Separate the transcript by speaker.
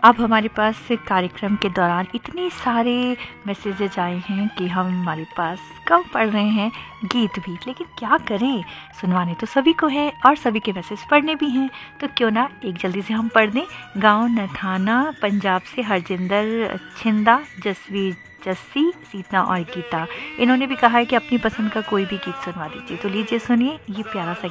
Speaker 1: अब हमारे पास कार्यक्रम के दौरान इतने सारे मैसेजेज आए हैं कि हम हमारे पास कम पढ़ रहे हैं गीत भी, लेकिन क्या करें, सुनवाने तो सभी को है और सभी के मैसेज पढ़ने भी हैं, तो क्यों ना एक जल्दी से हम पढ़ दें। गाँव नथाना पंजाब से हरजिंदर छिंदा, जसवीर जस्सी, सीता और गीता, इन्होंने भी कहा है कि अपनी पसंद का कोई भी गीत सुनवा दीजिए। तो लीजिए सुनिए ये प्यारा सा